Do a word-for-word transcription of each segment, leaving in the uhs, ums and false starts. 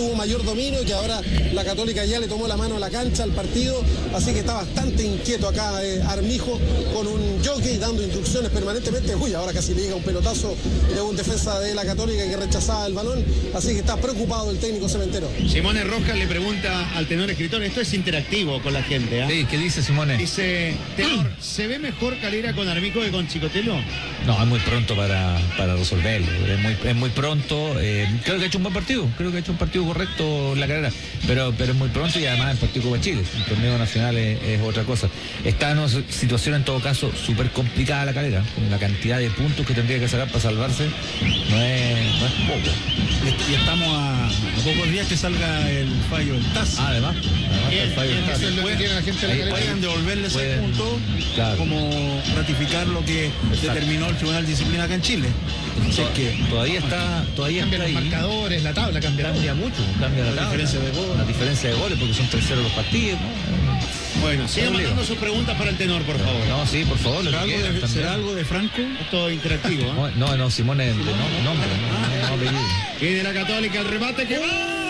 tuvo mayor dominio y que ahora la Católica ya le tomó la mano a la cancha al partido, así que está bastante inquieto acá eh, Armijo con un jockey dando instrucciones permanentemente. Uy, ahora casi le llega un pelotazo de un defensa de la Católica que rechazaba el balón, así que está preocupado el técnico cementero. Simone Rojas le pregunta al tenor escritor, esto es interactivo con la gente, ¿eh? Sí, ¿qué dice Simone? Dice, tenor, ¿se ve mejor Calera con Armijo que con Chicotelo? No, es muy pronto para, para resolverlo, es muy, es muy pronto, eh, creo que ha hecho un buen partido, creo que ha hecho un partido correcto en la carrera, pero, pero es muy pronto y además el partido Copa Chile, el torneo nacional es, es otra cosa. Está en una situación en todo caso súper complicada la Calera, con la cantidad de puntos que tendría que sacar para salvarse, no es, no es poco. Y estamos a, a pocos días que salga el fallo del T A S. Ah, además, además Bien, el fallo bien, del T A S. eso es lo que tiene la gente de la Ahí Calera. pueden devolverle ese Pueden, punto, claro. como ratificar lo que Exacto. determinó el Tribunal de Disciplina acá en Chile. Así To- que todavía está, todavía Cambian está los ahí. marcadores, la tabla cambia. Cambia mucho, cambia la, La tabla, diferencia de goles. La diferencia de goles, porque son terceros los partidos, ¿no? Bueno, sigan Pero mandando lío. sus preguntas para el tenor, por favor. No, sí, por favor, lo ¿será que algo, quieran de, también. ¿será algo de Franco? Esto es interactivo, ¿eh? No, no, no, Simone, de no, nombre, no, no, apellido. Viene la Católica, el remate que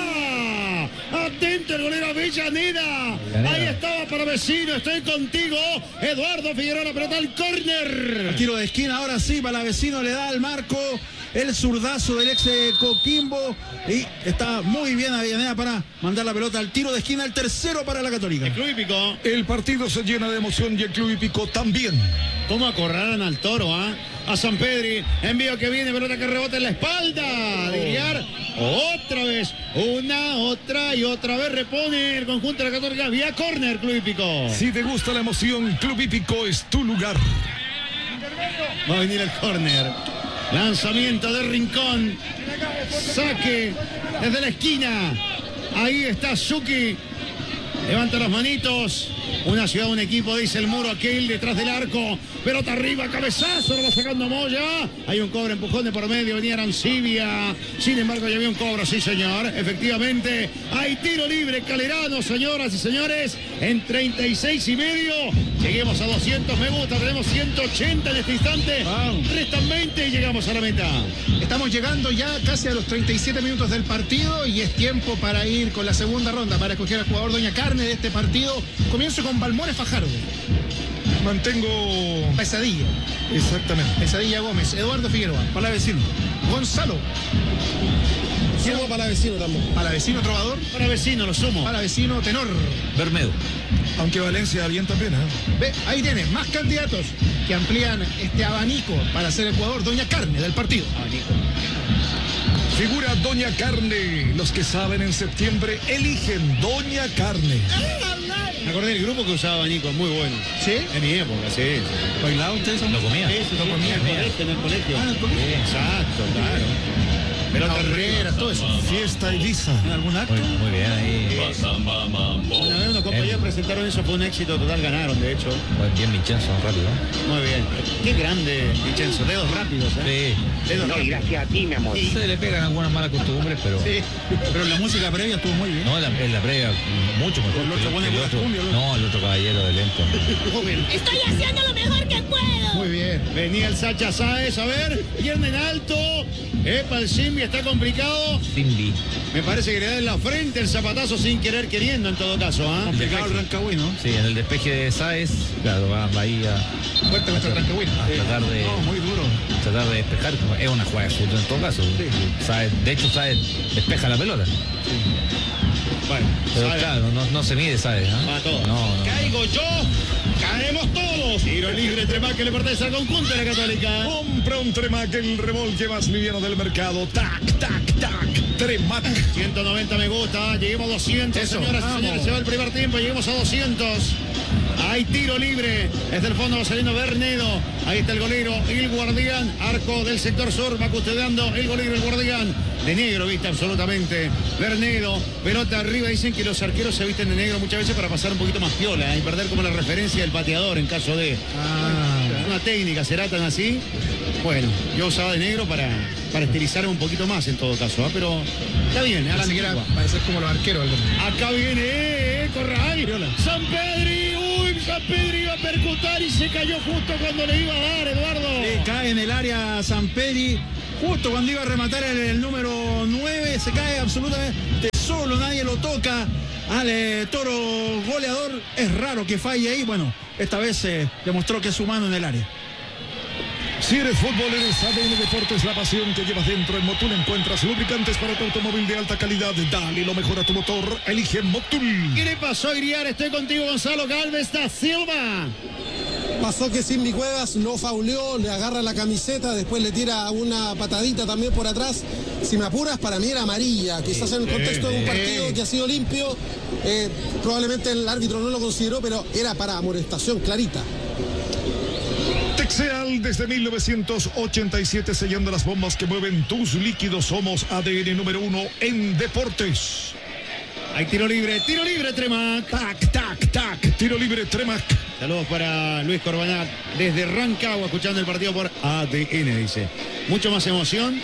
va. Atento el golero Avellaneda. Ahí estaba para Vecino, estoy contigo. Eduardo Figueroa, la pelota al córner. Tiro de esquina, ahora sí, para la Vecino le da al marco el zurdazo del ex de Coquimbo y está muy bien Avellaneda para mandar la pelota al tiro de esquina, el tercero para la Católica. El Club Hípico. El partido se llena de emoción y el Club Hípico también. ¿Cómo acorralan al Toro, ah? A San Pedri, envío que viene, pelota que rebota en la espalda. De Guiar, otra vez, una, otra y otra vez repone el conjunto de la Católica vía córner, Club Hípico. Si te gusta la emoción, Club Hípico es tu lugar. Va a venir el córner. Lanzamiento de Rincón. Saque desde la esquina. Ahí está Suki. Levanta las manitos. Una ciudad, un equipo, dice el muro aquel detrás del arco. Pelota arriba, cabezazo, lo va sacando Moya. Hay un cobro, empujón de por medio, venía Arancibia. Sin embargo, ya había un cobro, sí señor. Efectivamente, hay tiro libre Calerano, señoras y señores. En treinta y seis y medio. Lleguemos a doscientos me gusta, tenemos ciento ochenta en este instante. Wow. Restan veinte y llegamos a la meta. Estamos llegando ya casi a los treinta y siete minutos del partido y es tiempo para ir con la segunda ronda para escoger al jugador Doña Carne de este partido. Comienzo con Balmores Fajardo. Mantengo... Pesadilla. Exactamente. Pesadilla Gómez. Eduardo Figueroa. Para la Vecino. Gonzalo. Sumo para vecino también. Palavecino Trovador. Para vecino, lo sumo. Palavecino Tenor. Bermedo. Aunque Valencia bien también, ¿eh? Ve, ahí tiene más candidatos que amplían este abanico para ser el jugador Doña Carne del partido. Figura Doña Carne. Los que saben en septiembre eligen Doña Carne. Me acordé del grupo que usaba abanico, muy bueno. ¿Sí? En mi época, sí. sí. ¿Bailaba usted eso? Lo comía. Sí, sí, lo comía en el colegio, en el colegio. Ah, en el colegio. Exacto, claro. Pelota Herrera, todo eso. Fiesta Ibiza. ¿En algún acto? Muy, muy bien ahí. Una vez unos compañeros presentaron eso, fue un éxito total, ganaron de hecho. Muy bien, Vincenzo, rápido. Muy bien. Qué grande, Vincenzo, dedos rápidos, ¿eh? Sí. Dedos rápidos. Se le pegan algunas malas costumbres, pero... Sí. Pero la música previa estuvo muy bien. No, la, en la previa, mucho mejor. El otro que pone que el buena otro. cumbia, el otro. No, el otro caballero de lento. Estoy haciendo lo mejor que puedo. Muy bien. Venía el Sacha Sáez, a ver, pierna en alto. Epa, el Simbi está complicado. Cindy. Me parece que le da en la frente el zapatazo sin querer queriendo en todo caso, ¿ah? Complicado el Rancagüí, ¿no? Sí, en el despeje de Sáez, claro, va, va ahí a, Fuerte contra el Rancagüí. a tratar de... No, muy duro. tratar de despejar, es una jugada de fútbol en todo caso. Sáez, de hecho, Sáez despeja la pelota. Bueno, Pero Sáez. claro, no, no se mide, Sáez. ¿eh? Va todo. No, no. Caigo yo, caemos todos. Tiro libre, Tremac que le pertenece al conjunto de la Católica. Compra un Tremac, el remolque más liviano del mercado. Tac, tac, tac. Tremac. ciento noventa me gusta, lleguemos a doscientos, Eso, señoras y vamos. señores, se va el primer tiempo, lleguemos a doscientos. Hay tiro libre, desde el fondo va saliendo Bernedo, ahí está el golero, el guardián, arco del sector sur, va custodiando el golero, el guardián, de negro viste absolutamente, Bernedo, pelota arriba, dicen que los arqueros se visten de negro muchas veces para pasar un poquito más piola, ¿eh? Y perder como la referencia del pateador en caso de una técnica, ¿será tan así? Bueno, yo usaba de negro para, para estilizarme un poquito más en todo caso, ¿eh? Pero está bien, a la Así que era antigua. parecer como los arqueros. Algo. Acá viene eh, Corral, San Pedri, uy, San Pedri iba a percutar y se cayó justo cuando le iba a dar, Eduardo. Eh, cae en el área San Pedri. Justo cuando iba a rematar el, el número nueve, se cae absolutamente solo, nadie lo toca. Al eh, Toro goleador, es raro que falle ahí. Bueno, esta vez eh, demostró que es humano en el área. Si eres futbolero, A D N Deportes, la pasión que llevas dentro. En Motul encuentras lubricantes para tu automóvil de alta calidad. Dale lo mejor a tu motor, elige Motul. ¿Qué le pasó a Iriar? Estoy contigo, Gonzalo Galvez da Silva. Pasó que Simbi Cuevas lo fauleó, le agarra la camiseta, después le tira una patadita también por atrás. Si me apuras, para mí era amarilla. Quizás en el contexto de un partido que ha sido limpio, eh, probablemente el árbitro no lo consideró, pero era para amonestación clarita. Texeal desde mil novecientos ochenta y siete, sellando las bombas que mueven tus líquidos. Somos A D N número uno en deportes. Hay tiro libre, tiro libre, Tremac. Tac, tac, tac, tiro libre, Tremac. Saludos para Luis Corbanat desde Rancagua, escuchando el partido por A D N, dice. Mucho más emoción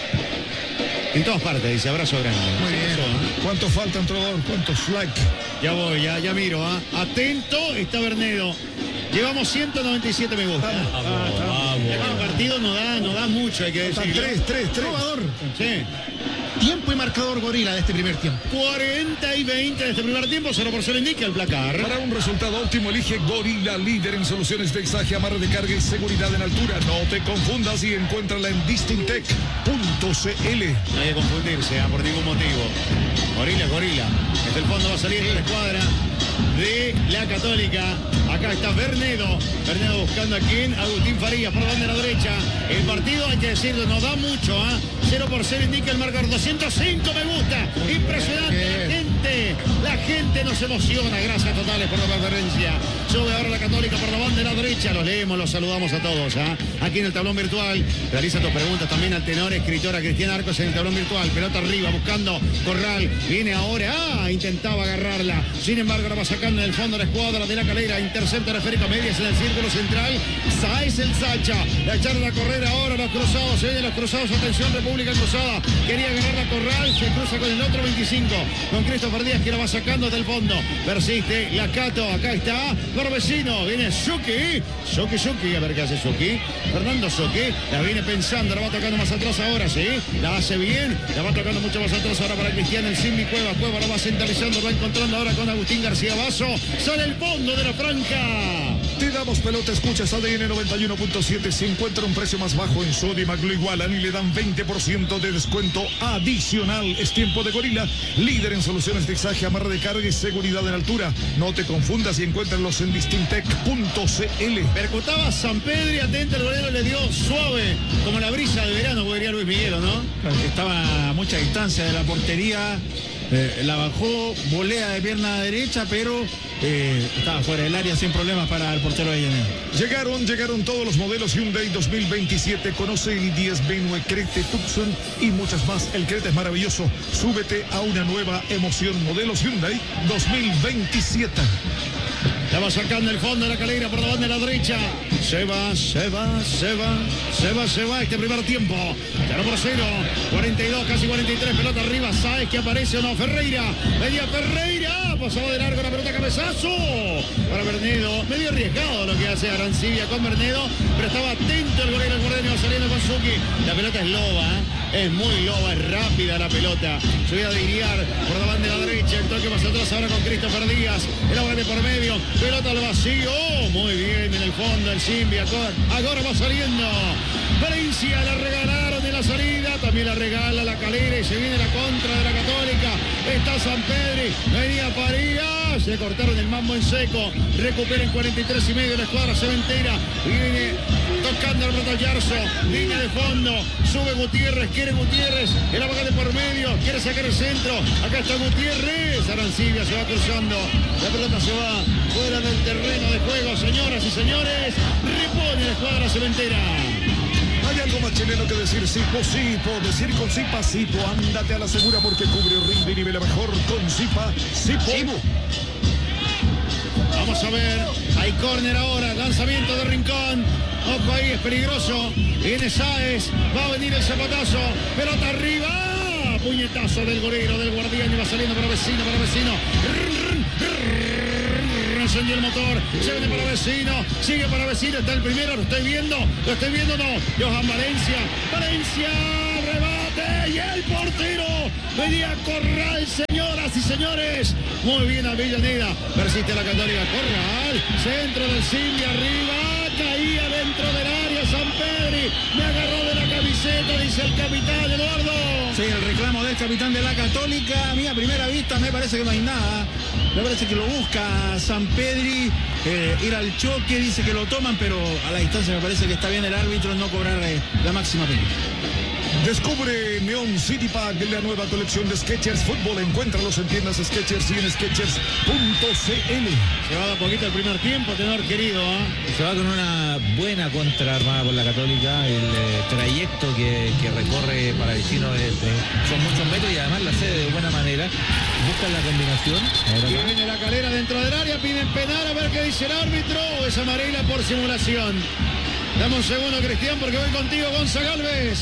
en todas partes, dice. Abrazo grande. Muy bien. ¿eh? ¿Cuántos faltan, Trovador? ¿Cuántos likes? Ya voy, ya, ya miro. ¿eh? Atento, está Bernedo. Llevamos ciento noventa y siete me gusta. Vamos, vamos. El partido no da, no da mucho, hay que decir. Tres, tres, tres. Trovador. Sí. Tiempo y marcador Gorila de este primer tiempo. cuarenta y veinte de este primer tiempo, cero por cero indica el placar. Para un resultado óptimo, elige Gorila, líder en soluciones de exaje, amarre de carga y seguridad en altura. No te confundas y encuéntrala en distintec punto c l. No hay que confundirse, ¿eh? Por ningún motivo. Gorila, Gorila. Desde el fondo va a salir la escuadra de la Católica. Acá está Bernedo. Bernedo buscando a quién. Agustín Farías por la banda de la derecha. El partido, hay que decirlo, no da mucho. ¿eh? cero por cero indica el marcador. doscientos cinco me gusta. Impresionante. La gente, la gente nos emociona. Gracias totales por la preferencia. Sube ahora la Católica por la banda de la derecha. Los leemos, los saludamos a todos. ¿eh? Aquí en el tablón virtual. Realiza tus preguntas también al tenor, escritora Cristian Arcos en el tablón virtual. Pelota arriba, buscando Corral. Viene ahora. Ah, intentaba agarrarla. Sin embargo, ahora va sacando en el fondo la escuadra de la Calera. Intercepta esférico, medias en el círculo central. Sáez el Sacha. La echaron a correr ahora los cruzados. Se vienen los cruzados. Atención, República Cruzada. Quería ganar la Corral. Se cruza con el otro veinticinco. Con Christopher Díaz que la va sacando del fondo. Persiste la Cato. Acá está. Corbecino. Viene Suki. Suki, Suki. A ver qué hace Suki. Fernando Suki. La viene pensando. La va tocando más atrás ahora, sí. La hace bien. La va tocando mucho más atrás ahora para Cristiano. El Simbi Cueva. Cueva la va centralizando. Va encontrando ahora con Agustín García Vaso. Sale el fondo de la franca. Te damos pelota, escuchas A D N noventa y uno punto siete. Si encuentra un precio más bajo en Sodimac, lo igualan y le dan veinte por ciento de descuento adicional. Es tiempo de Gorila, líder en soluciones de exaje, amarre de carga y seguridad en altura. No te confundas y encuéntralos en distintec punto c l. Percutaba San Pedro y atento, el golero le dio suave, como la brisa de verano, como diría Luis Miguel, ¿no? Estaba a mucha distancia de la portería. Eh, la bajó, volea de pierna derecha, pero eh, estaba fuera del área sin problemas para el portero de Llanero. Llegaron, llegaron todos los modelos Hyundai dos mil veintisiete. Conoce el diez Venue, Crete, Tucson y muchas más. El Crete es maravilloso. Súbete a una nueva emoción. Modelos Hyundai dos mil veintisiete. La va sacando el fondo de la Calera por la banda de la derecha. Se va, se va, se va, se va, se va este primer tiempo. cero por cero. cuarenta y dos, casi cuarenta y tres. Pelota arriba. ¿Sabes que aparece o no? Ferreira. Media Ferreira. Pasó de largo la pelota, cabezazo. Para Bernedo. Medio arriesgado lo que hace Arancibia con Bernedo. Pero estaba atento el golero. El guardián va saliendo con Suki. La pelota es loba. ¿eh? Es muy loba. Es rápida la pelota. Subida de Iriar por la banda de la derecha. El toque más atrás ahora con Christopher Díaz. El agua de por medio. Pelota al vacío. Muy bien en el fondo el Simbi. Ahora va saliendo. Valencia la regalaron de la salida. También la regala la Calera y se viene la contra de la Católica. Está San Pedro. Venía Farías. Se cortaron el mambo en seco. Recuperan cuarenta y tres y medio la escuadra cementera. Y viene tocando al Roto Yarzo. Línea de fondo. Sube Gutiérrez. Quiere Gutiérrez. El abajo de por medio. Quiere sacar el centro. Acá está Gutiérrez. Arancibia se va cruzando. La pelota se va fuera del terreno de juego, señoras y señores. Repone la escuadra cementera. Hay algo más chileno que decir Sipo, Sipo, decir con Sipa, Sipo, ándate a la segura porque cubre, rinde y nivela mejor con Sipa, Sipo. Sipo. Vamos a ver, hay córner ahora, lanzamiento de Rincón. Ojo ahí, es peligroso. Viene Sáez, va a venir el zapatazo, pelota arriba. Puñetazo del golero, del guardián y va saliendo para Vecino, para Vecino. encendió el motor, se viene para Vecino, sigue para Vecino, está el primero, lo estoy viendo, lo estoy viendo, no, Johan Valencia, Valencia, rebate, y el portero, venía Corral, señoras y señores, muy bien Avellaneda, persiste la Católica, Corral, centro del Simbi, arriba, caía dentro del área, Sampedri, me agarró de la camiseta, dice el capitán Eduardo. Sí, el reclamo del capitán de la Católica, a mí a primera vista me parece que no hay nada, me parece que lo busca Sampedri, eh, ir al choque, dice que lo toman, pero a la distancia me parece que está bien el árbitro en no cobrar eh, la máxima pena. Descubre Neon City Pack, la nueva colección de Skechers Fútbol. Encuéntralos en tiendas Skechers y en skechers punto c l. Se va de a poquito el primer tiempo, tenor querido. ¿eh? Se va con una buena contra armada por la Católica. El eh, trayecto que, que recorre Palavecino eh, eh, son muchos metros y además la cede de buena manera. Buscan la combinación. Y viene la Calera dentro del área, piden penal, a ver qué dice el árbitro. Es amarilla por simulación. Dame un segundo, Cristian, porque voy contigo, Gonza Galvez.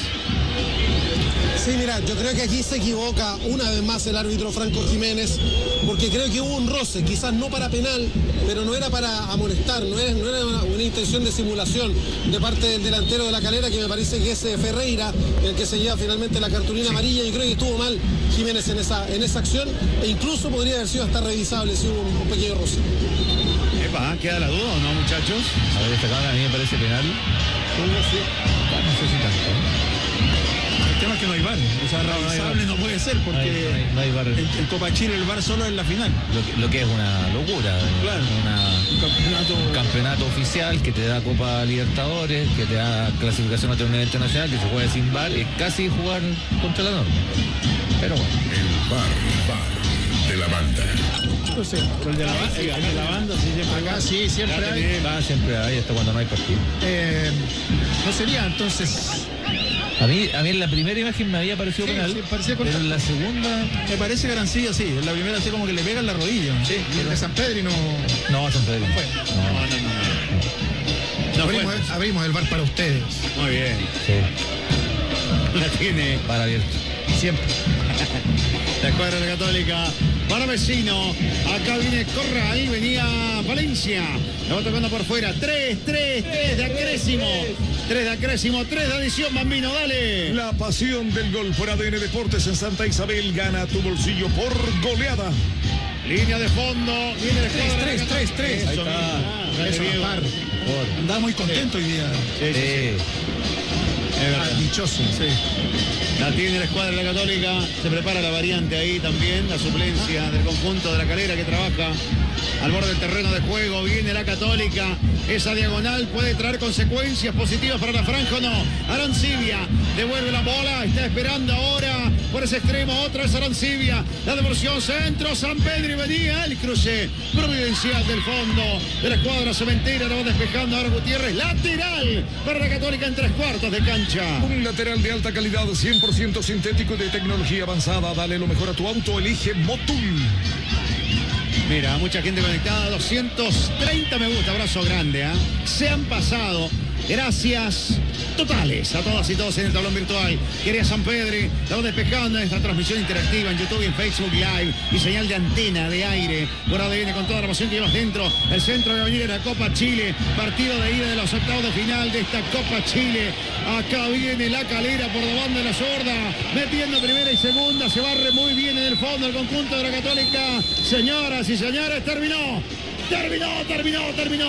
Sí, mira, yo creo que aquí se equivoca una vez más el árbitro Franco Jiménez, porque creo que hubo un roce, quizás no para penal, pero no era para amonestar, no era, no era una, una intención de simulación de parte del delantero de la Calera, que me parece que es eh, Ferreira, el que se lleva finalmente la cartulina amarilla, y creo que estuvo mal Jiménez en esa, en esa acción, e incluso podría haber sido hasta revisable si hubo un, un pequeño roce. Epa, ¿queda la duda o no, muchachos? A ver, esta cámara a mí me parece penal. No sé si tanto, ¿eh? El tema es que no hay V A R, o sea, no, revisable no, no puede ser porque no hay, no hay, no hay V A R. En, en Copa Chile el V A R solo en la final. Lo que, lo que es una locura, claro. una, un, campeonato... un campeonato oficial que te da Copa Libertadores, que te da clasificación a un evento nacional, que se juega sin V A R, es casi jugar contra la norma. Pero bueno. El V A R, V A R de la banda. No sé, el de la, el, el de la banda, sí, siempre acá sí, siempre hay. Va, siempre hay, hasta cuando no hay partido. Eh, no sería entonces. A mí, a mí en la primera imagen me había parecido Sí, penal, sí, parecía pero en la segunda... me parece que Arancilla sí, en la primera así como que le pega en la rodilla. Sí, y el de San Pedro y no. No, San Pedro. No fue. No, No, no, no. no. abrimos, fue. abrimos el bar para ustedes. Muy bien. Sí, La tiene para abierto. Siempre. la escuadra de la Católica. Para Vecino, acá viene Corral, venía Valencia, la va tocando por fuera, tres, tres, tres de acrésimo, tres de acrésimo, tres de adición, Bambino, dale. La pasión del gol por A D N Deportes en Santa Isabel, gana tu bolsillo por goleada. Línea de fondo, viene el Tres, tres, tres, tres. Eso Ahí está. mismo. Eso, Diego. par. Andaba muy contento hoy día. Sí, sí, sí. Sí. Es verdad. Ah, dichoso. Sí. La tiene la escuadra de la Católica, se prepara la variante ahí también, la suplencia del conjunto de la Calera que trabaja al borde del terreno de juego. Viene la Católica, esa diagonal puede traer consecuencias positivas para la franja o no. Arancibia devuelve la bola, está esperando ahora por ese extremo, otra vez Arancibia, la devolución centro, San Pedro y venía el cruce providencial del fondo de la escuadra cementera, lo va despejando ahora Gutiérrez, lateral para la Católica en tres cuartos de cancha. Un lateral de alta calidad, cien por ciento sintético y de tecnología avanzada. Dale lo mejor a tu auto, elige Motul. Mira, mucha gente conectada, doscientos treinta me gusta, abrazo grande, ¿eh? Se han pasado, gracias totales a todas y todos en el tablón virtual. Quería San Pedro, estamos despejando esta transmisión interactiva en YouTube y en Facebook Live y señal de antena de aire por A D N con toda la pasión que llevas dentro. El centro de venir en la Copa Chile, partido de ida de los octavos de final de esta Copa Chile. Acá viene la Calera por la banda de la sorda, metiendo primera y segunda, se barre muy bien en el fondo el conjunto de la Católica. Señoras y señores, terminó, terminó, terminó, terminó.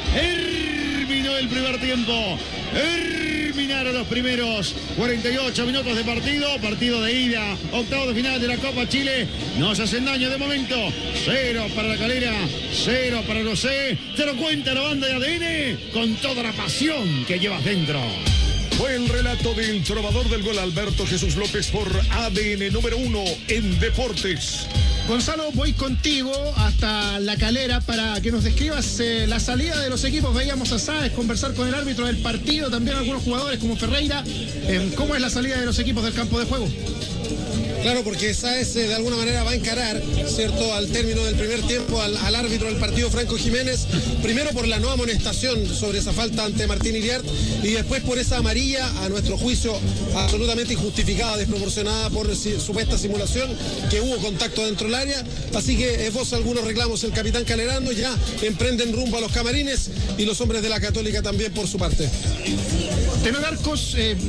Terminó el primer tiempo. Terminaron los primeros cuarenta y ocho minutos de partido. Partido de ida, octavo de final de la Copa Chile. No se hacen daño de momento. Cero para la Calera, cero para los C. Te lo cuenta la banda de A D N con toda la pasión que llevas dentro. Fue el relato del trovador del gol Alberto Jesús López por A D N número uno en Deportes. Gonzalo, voy contigo hasta La Calera para que nos describas eh, la salida de los equipos. Veíamos a Sáez conversar con el árbitro del partido, también algunos jugadores como Ferreira. Eh, ¿Cómo es la salida de los equipos del campo de juego? Claro, porque Sáez eh, de alguna manera va a encarar, ¿cierto?, al término del primer tiempo al, al árbitro del partido, Franco Jiménez, primero por la no amonestación sobre esa falta ante Martín Iriart y después por esa amarilla, a nuestro juicio absolutamente injustificada, desproporcionada por si, supuesta simulación, que hubo contacto dentro del área. Así que esboza algunos reclamos el capitán Calerano, ya emprenden rumbo a los camarines y los hombres de la Católica también por su parte. Tenor Arcos, eh,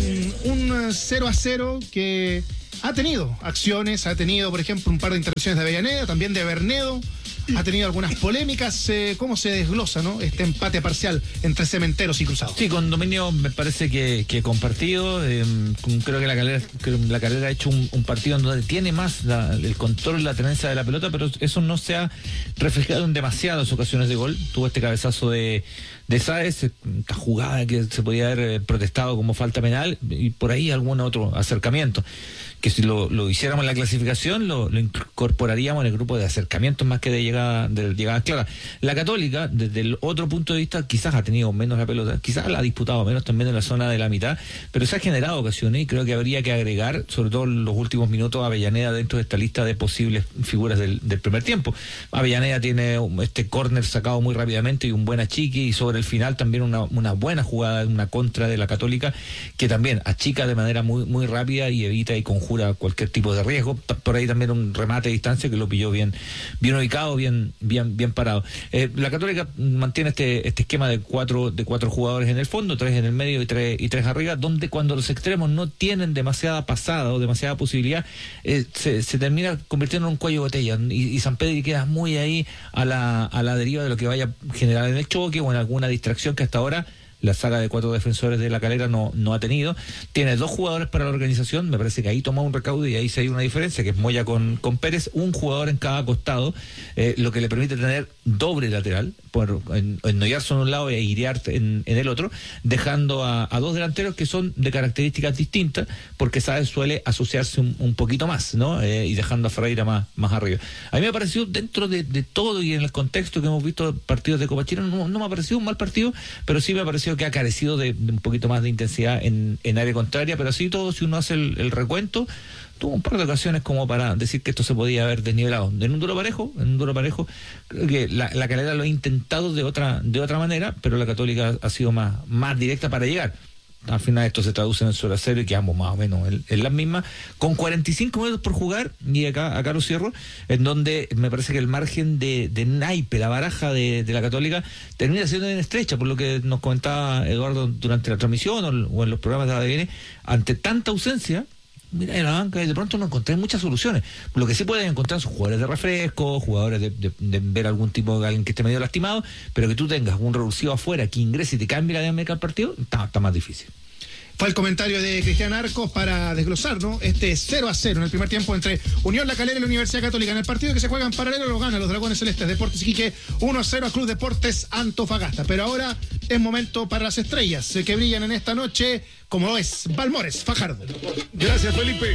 un cero a cero que ha tenido acciones, ha tenido, por ejemplo, un par de intervenciones de Avellaneda, también de Bernedo, ha tenido algunas polémicas. Eh, ¿Cómo se desglosa, no, este empate parcial entre Cementeros y Cruzados? Sí, con dominio me parece que, que compartido. Eh, creo que la Calera, creo que la Calera ha hecho un, un partido en donde tiene más la, el control y la tenencia de la pelota, pero eso no se ha reflejado en demasiadas ocasiones de gol. Tuvo este cabezazo de, de Sáez, esta jugada que se podía haber protestado como falta penal, y por ahí algún otro acercamiento, que si lo, lo hiciéramos en la clasificación lo, lo incorporaríamos en el grupo de acercamientos más que de llegada de llegadas claras. La Católica, desde el otro punto de vista, quizás ha tenido menos la pelota, quizás la ha disputado menos también en la zona de la mitad, pero se ha generado ocasiones y creo que habría que agregar, sobre todo en los últimos minutos, a Avellaneda dentro de esta lista de posibles figuras del, del primer tiempo. Avellaneda tiene este córner sacado muy rápidamente y un buen achique, y sobre el final también una, una buena jugada, una contra de la Católica, que también achica de manera muy, muy rápida y evita y conjura cualquier tipo de riesgo. Por ahí también un remate de distancia que lo pilló bien, bien ubicado, bien, bien, bien parado. Eh, la Católica mantiene este, este esquema de cuatro, de cuatro jugadores en el fondo, tres en el medio y tres, y tres arriba, donde cuando los extremos no tienen demasiada pasada o demasiada posibilidad, eh, se, se termina convirtiendo en un cuello de botella, y, y San Pedro queda muy ahí a la, a la deriva de lo que vaya a generar en el choque o en alguna distracción que hasta ahora la saga de cuatro defensores de la Calera no, no ha tenido. Tiene dos jugadores para la organización, me parece que ahí toma un recaudo y ahí sí hay una diferencia, que es Moya con, con Pérez, un jugador en cada costado, eh, lo que le permite tener doble lateral, por en, en Noyarzo en un lado e Iriart en, en el otro, dejando a, a dos delanteros que son de características distintas, porque Sáez suele asociarse un, un poquito más, ¿no? Eh, y dejando a Ferreira más, más arriba. A mí me ha parecido, dentro de, de todo y en el contexto que hemos visto partidos de Copa Chile, no, no me ha parecido un mal partido, pero sí me ha parecido que ha carecido de, de un poquito más de intensidad en, en área contraria, pero así todo, si uno hace el, el recuento, tuvo un par de ocasiones como para decir que esto se podía haber desnivelado. En un duro parejo, en un duro parejo, creo que la, la Calera lo ha intentado de otra, de otra manera, pero la Católica ha sido más, más directa para llegar. Al final esto se traduce en el cero a cero y quedamos más o menos en, en las mismas, con cuarenta y cinco minutos por jugar, y acá, acá lo cierro, en donde me parece que el margen de, de naipe, la baraja de, de la Católica, termina siendo bien estrecha, por lo que nos comentaba Eduardo durante la transmisión o, o en los programas de A D N, ante tanta ausencia. Mira, en la banca de pronto no encontré muchas soluciones. Lo que sí pueden encontrar son jugadores de refresco, jugadores de, de, de ver algún tipo de alguien que esté medio lastimado, pero que tú tengas un revulsivo afuera que ingrese y te cambie la dinámica del partido, está, está más difícil. Fue el comentario de Cristian Arcos para desglosar, ¿no?, este cero a cero en el primer tiempo entre Unión La Calera y la Universidad Católica. En el partido que se juega en paralelo lo ganan los Dragones Celestes Deportes Iquique uno a cero a Club Deportes Antofagasta. Pero ahora es momento para las estrellas que brillan en esta noche, como lo es Balmores Fajardo. Gracias, Felipe.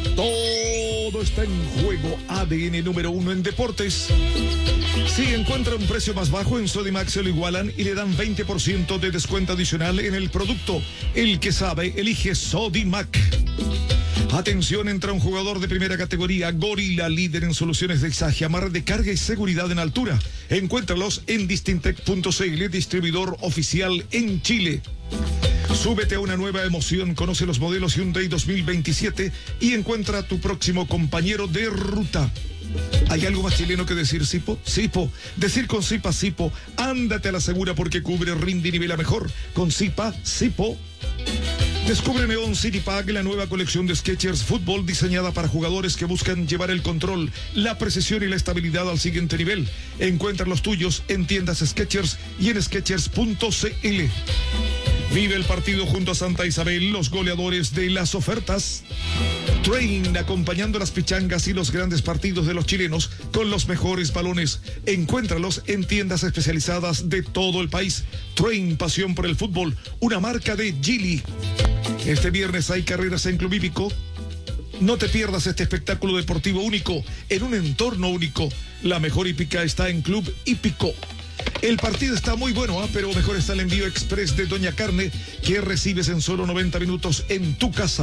Todo está en juego. A D N número uno en deportes. Si encuentra un precio más bajo en Sodimac, se lo igualan y le dan veinte por ciento de descuento adicional en el producto. El que sabe, elige Sodimac. Atención, entra un jugador de primera categoría, Gorila, líder en soluciones de izaje, amarre de carga y seguridad en altura. Encuéntralos en Distintec punto c l, distribuidor oficial en Chile. Súbete a una nueva emoción, conoce los modelos Hyundai dos mil veintisiete y encuentra a tu próximo compañero de ruta. ¿Hay algo más chileno que decir Sipo? Sipo. Decir con Sipa, Sipo. Ándate a la segura porque cubre, rinde y nivela mejor. Con Sipa, Sipo. Descubre Neon City Pack, la nueva colección de Skechers Fútbol diseñada para jugadores que buscan llevar el control, la precisión y la estabilidad al siguiente nivel. Encuentra los tuyos en tiendas Skechers y en Skechers punto c l. Vive el partido junto a Santa Isabel, los goleadores de las ofertas. Train, acompañando las pichangas y los grandes partidos de los chilenos con los mejores balones. Encuéntralos en tiendas especializadas de todo el país. Train, pasión por el fútbol, una marca de Geely. Este viernes hay carreras en Club Hípico. No te pierdas este espectáculo deportivo único, en un entorno único. La mejor hípica está en Club Hípico. El partido está muy bueno, ¿eh? Pero mejor está el envío express de Doña Carne, que recibes en solo noventa minutos en tu casa.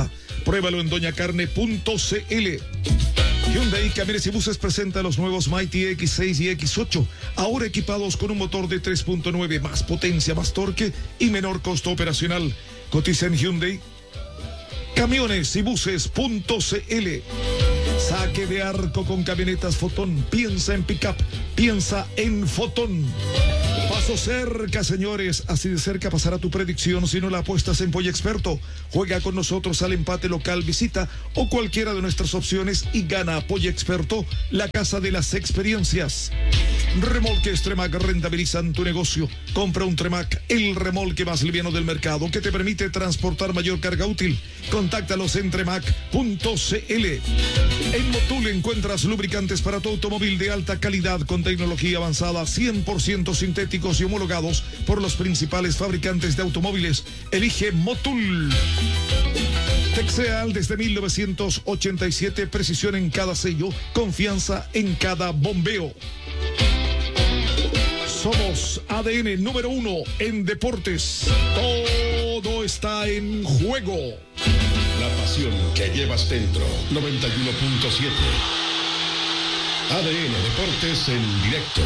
Pruébalo en doña carne punto c l. Hyundai Camiones y Buses presenta los nuevos Mighty X seis y X ocho, ahora equipados con un motor de tres punto nueve, más potencia, más torque y menor costo operacional. Cotiza en Hyundai Camiones y Buses punto c l. Saque de arco con camionetas Fotón. Piensa en pickup, piensa en Fotón. Paso cerca, señores. Así de cerca pasará tu predicción si no la apuestas en Polla Experto. Juega con nosotros al empate local, visita o cualquiera de nuestras opciones y gana Polla Experto, la casa de las experiencias. Remolques Tremac rentabilizan tu negocio. Compra un Tremac, el remolque más liviano del mercado que te permite transportar mayor carga útil. Contáctalos en tremac punto c l. En Motul encuentras lubricantes para tu automóvil de alta calidad con tecnología avanzada, cien por ciento sintéticos y homologados por los principales fabricantes de automóviles. Elige Motul. Texeal desde mil novecientos ochenta y siete, precisión en cada sello, confianza en cada bombeo. Somos A D N número uno en deportes. Todo está en juego. La pasión que llevas dentro. noventa y uno punto siete. A D N Deportes en directo.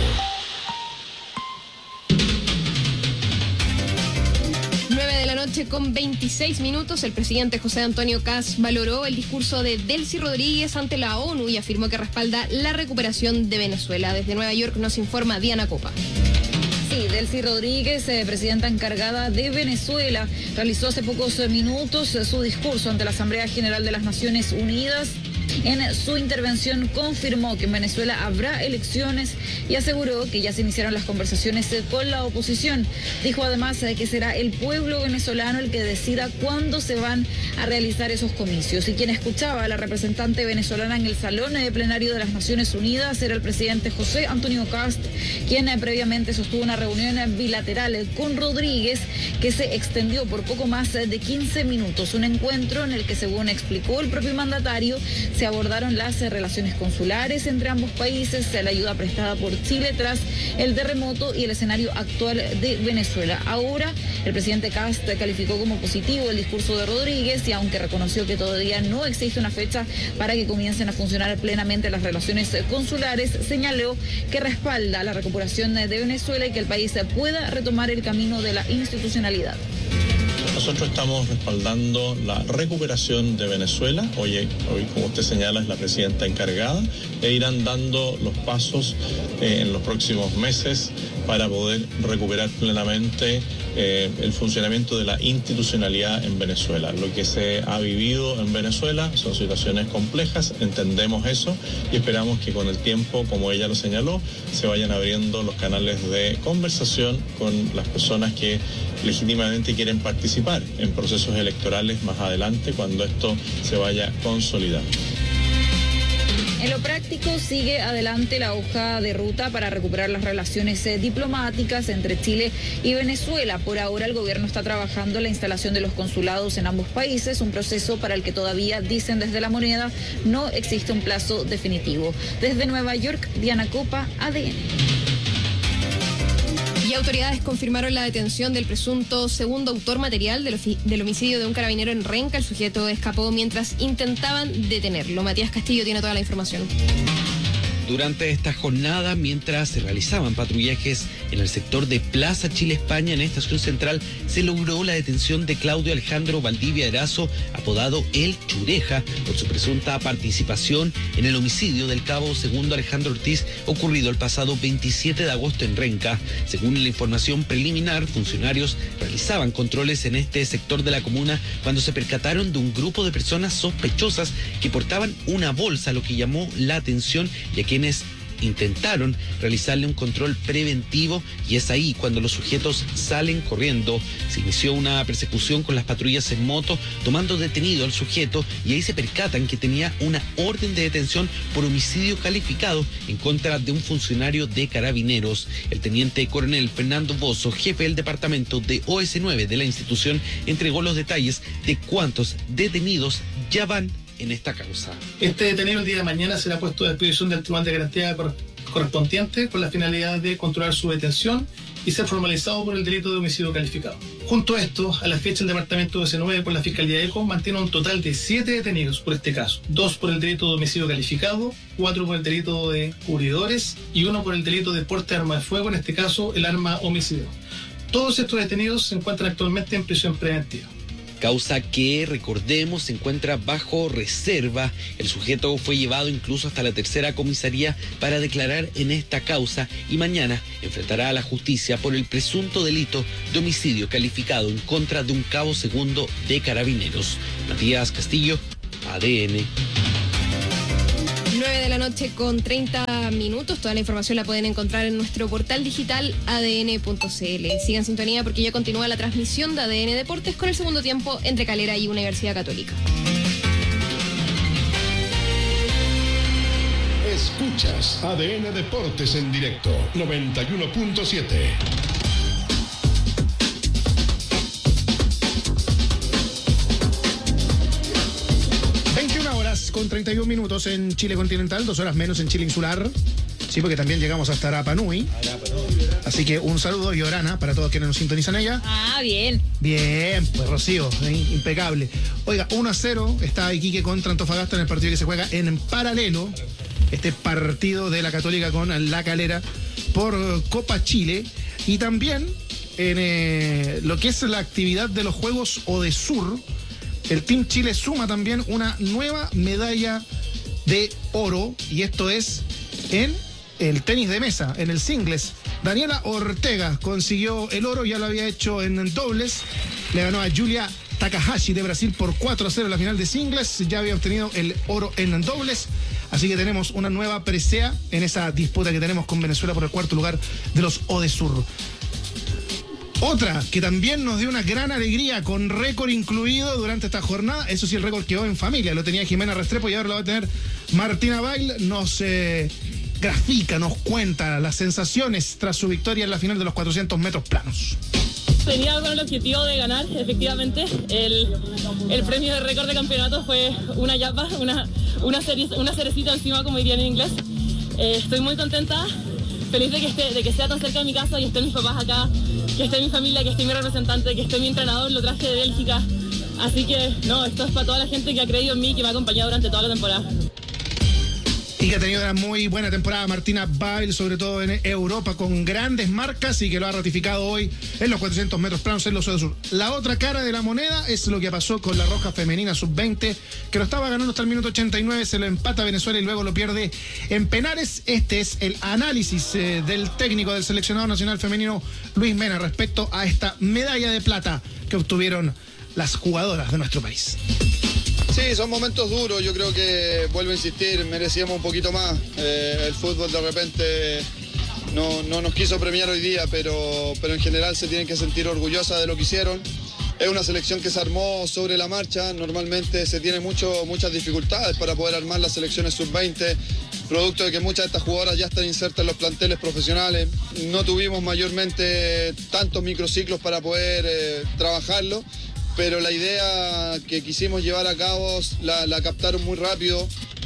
nueve de la noche con veintiséis minutos. El presidente José Antonio Kast valoró el discurso de Delcy Rodríguez ante la ONU y afirmó que respalda la recuperación de Venezuela. Desde Nueva York nos informa Diana Copa. Sí, Delcy Rodríguez, eh, presidenta encargada de Venezuela, realizó hace pocos minutos eh, su discurso ante la Asamblea General de las Naciones Unidas. En su intervención confirmó que en Venezuela habrá elecciones y aseguró que ya se iniciaron las conversaciones con la oposición. Dijo además que será el pueblo venezolano el que decida cuándo se van a realizar esos comicios. Y quien escuchaba a la representante venezolana en el salón de plenario de las Naciones Unidas era el presidente José Antonio Kast, quien previamente sostuvo una reunión bilateral con Rodríguez que se extendió por poco más de quince minutos. Un encuentro en el que, según explicó el propio mandatario, se abordaron las relaciones consulares entre ambos países, la ayuda prestada por Chile tras el terremoto y el escenario actual de Venezuela. Ahora, el presidente Kast calificó como positivo el discurso de Rodríguez y aunque reconoció que todavía no existe una fecha para que comiencen a funcionar plenamente las relaciones consulares, señaló que respalda la recuperación de Venezuela y que el país pueda retomar el camino de la institucionalidad. Nosotros estamos respaldando la recuperación de Venezuela. Hoy, hoy, como usted señala, es la presidenta encargada e irán dando los pasos eh, en los próximos meses para poder recuperar plenamente eh, el funcionamiento de la institucionalidad en Venezuela. Lo que se ha vivido en Venezuela son situaciones complejas, entendemos eso y esperamos que con el tiempo, como ella lo señaló, se vayan abriendo los canales de conversación con las personas que legítimamente quieren participar en procesos electorales más adelante cuando esto se vaya consolidando. En lo práctico, sigue adelante la hoja de ruta para recuperar las relaciones eh, diplomáticas entre Chile y Venezuela. Por ahora, el gobierno está trabajando en la instalación de los consulados en ambos países, un proceso para el que todavía, dicen desde La Moneda, no existe un plazo definitivo. Desde Nueva York, Diana Copa, A D N. Y autoridades confirmaron la detención del presunto segundo autor material del, del homicidio de un carabinero en Renca. El sujeto escapó mientras intentaban detenerlo. Matías Castillo tiene toda la información. Durante esta jornada, mientras se realizaban patrullajes en el sector de Plaza Chile España, en Estación Central, se logró la detención de Claudio Alejandro Valdivia Erazo, apodado El Chureja, por su presunta participación en el homicidio del cabo segundo Alejandro Ortiz, ocurrido el pasado veintisiete de agosto en Renca. Según la información preliminar, funcionarios realizaban controles en este sector de la comuna cuando se percataron de un grupo de personas sospechosas que portaban una bolsa, lo que llamó la atención y a quienes intentaron realizarle un control preventivo, y es ahí cuando los sujetos salen corriendo. Se inició una persecución con las patrullas en moto, tomando detenido al sujeto, y ahí se percatan que tenía una orden de detención por homicidio calificado en contra de un funcionario de Carabineros. El teniente coronel Fernando Bozo, jefe del departamento de O S nueve de la institución, entregó los detalles de cuántos detenidos ya van en esta causa. Este detenido el día de mañana será puesto a disposición del Tribunal de Garantía correspondiente con la finalidad de controlar su detención y ser formalizado por el delito de homicidio calificado. Junto a esto, a la fecha el departamento de C nueve con la Fiscalía de ECO mantiene un total de siete detenidos por este caso, dos por el delito de homicidio calificado, cuatro por el delito de cubridores y uno por el delito de porte de arma de fuego, en este caso el arma homicidio. Todos estos detenidos se encuentran actualmente en prisión preventiva. Causa que, recordemos, se encuentra bajo reserva. El sujeto fue llevado incluso hasta la tercera comisaría para declarar en esta causa y mañana enfrentará a la justicia por el presunto delito de homicidio calificado en contra de un cabo segundo de Carabineros. Matías Castillo, A D N. nueve de la noche con treinta minutos. Toda la información la pueden encontrar en nuestro portal digital a d n punto c l. Sigan en sintonía porque ya continúa la transmisión de A D N Deportes con el segundo tiempo entre Calera y Universidad Católica. Escuchas A D N Deportes en directo, noventa y uno punto siete. Con treinta y un minutos en Chile continental, dos horas menos en Chile insular. Sí, porque también llegamos hasta Rapa Nui. Así que un saludo y Orana para todos quienes nos sintonizan ella. Ah, bien. Bien, pues Rocío, ¿eh? Impecable. Oiga, uno a cero está Iquique contra Antofagasta en el partido que se juega en paralelo. Este partido de la Católica con la Calera por Copa Chile. Y también en eh, lo que es la actividad de los Juegos Odesur. El Team Chile suma también una nueva medalla de oro, y esto es en el tenis de mesa, en el singles. Daniela Ortega consiguió el oro, ya lo había hecho en dobles, le ganó a Julia Takahashi de Brasil por cuatro a cero en la final de singles, ya había obtenido el oro en dobles, así que tenemos una nueva presea en esa disputa que tenemos con Venezuela por el cuarto lugar de los Odesur. Otra que también nos dio una gran alegría con récord incluido durante esta jornada, eso sí, el récord quedó en familia, lo tenía Jimena Restrepo y ahora lo va a tener Martina Bail. Nos eh, grafica, nos cuenta las sensaciones tras su victoria en la final de los cuatrocientos metros planos. Tenía con el objetivo de ganar, efectivamente. El, el premio de récord de campeonato fue una yapa, una, una, cere, una cerecita encima, como dirían en inglés. Eh, estoy muy contenta, feliz de que, esté, de que sea tan cerca de mi casa y estén mis papás acá, que esté mi familia, que esté mi representante, que esté mi entrenador, lo traje de Bélgica. Así que, no, esto es para toda la gente que ha creído en mí, que me ha acompañado durante toda la temporada. Y que ha tenido una muy buena temporada Martina Bail, sobre todo en Europa, con grandes marcas, y que lo ha ratificado hoy en los cuatrocientos metros planos en los Odesur. La otra cara de la moneda es lo que pasó con la Roja Femenina sub veinte, que lo estaba ganando hasta el minuto ochenta y nueve, se lo empata Venezuela y luego lo pierde en penales. Este es el análisis eh, del técnico del seleccionado nacional femenino Luis Mena respecto a esta medalla de plata que obtuvieron las jugadoras de nuestro país. Sí, son momentos duros, yo creo que, vuelvo a insistir, merecíamos un poquito más. Eh, el fútbol de repente no, no nos quiso premiar hoy día, pero, pero en general se tienen que sentir orgullosas de lo que hicieron. Es una selección que se armó sobre la marcha, normalmente se tiene mucho, muchas dificultades para poder armar las selecciones sub veinte, producto de que muchas de estas jugadoras ya están insertas en los planteles profesionales. No tuvimos mayormente tantos microciclos para poder eh, trabajarlo, pero la idea que quisimos llevar a cabo la, la captaron muy rápido.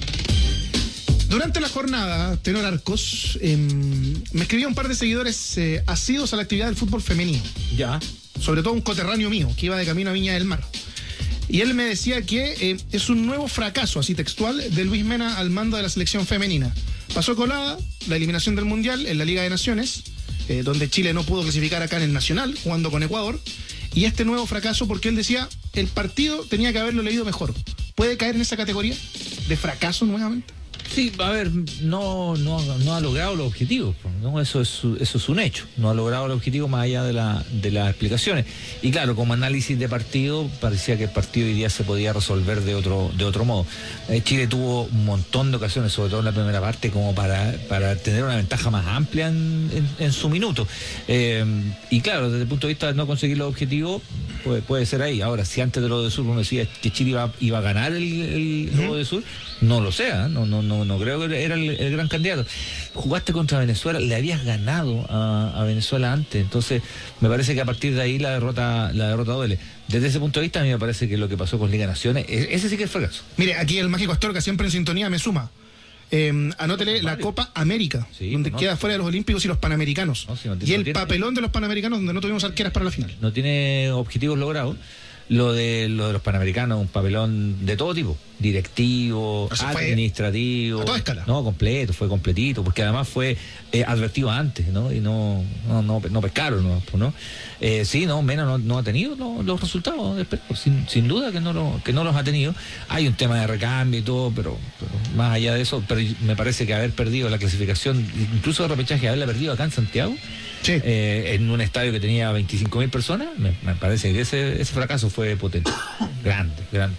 Durante la jornada, Tenor Arcos, eh, me escribía un par de seguidores eh, asiduos a la actividad del fútbol femenino. Ya. Sobre todo un coterráneo mío, que iba de camino a Viña del Mar. Y él me decía que eh, es un nuevo fracaso, así textual, de Luis Mena al mando de la selección femenina. Pasó colada la eliminación del Mundial en la Liga de Naciones, eh, donde Chile no pudo clasificar acá en el Nacional, jugando con Ecuador. Y este nuevo fracaso porque él decía, el partido tenía que haberlo leído mejor. ¿Puede caer en esa categoría de fracaso nuevamente? Sí, a ver, no, no, no ha logrado los objetivos, ¿no? Eso es, eso es un hecho. No ha logrado el objetivo más allá de, la, de las explicaciones. Y claro, como análisis de partido, parecía que el partido hoy día se podía resolver de otro, de otro modo. Eh, Chile tuvo un montón de ocasiones, sobre todo en la primera parte, como para, para tener una ventaja más amplia en, en, en su minuto. Eh, y claro, desde el punto de vista de no conseguir los objetivos, puede, puede ser ahí. Ahora, si antes de lo de Sur uno decía que Chile iba, iba a ganar el, el uh-huh. lo de Sur, no lo sé, ¿eh? no, no, no, no creo que era el, el gran candidato. Jugaste contra Venezuela, le habías ganado a, a Venezuela antes, entonces me parece que a partir de ahí la derrota, la derrota duele. Desde ese punto de vista a mí me parece que lo que pasó con Liga Naciones, ese sí que es fracaso. Mire, aquí el mágico Astorga, siempre en sintonía, me suma. Eh, anótele la Copa América, sí, donde no, queda fuera de los Olímpicos y los Panamericanos. No, sí, no, y el no tiene, papelón de los Panamericanos, donde no tuvimos arqueras para la final. No tiene objetivos logrados. Lo de, lo de los Panamericanos, un papelón de todo tipo, directivo, administrativo, a toda escala. No, completo, fue completito, porque además fue eh, advertido antes, ¿no? Y no no, no, no pescaron, ¿no? ¿no? Eh, sí, no, Mena no, no ha tenido no, los resultados, sin, sin duda que no, lo, que no los ha tenido. Hay un tema de recambio y todo, pero, pero más allá de eso, pero me parece que haber perdido la clasificación, incluso de repechaje, haberla perdido acá en Santiago, sí. eh, en un estadio que tenía veinticinco mil personas, me, me parece que ese, ese fracaso fue potente, grande, grande.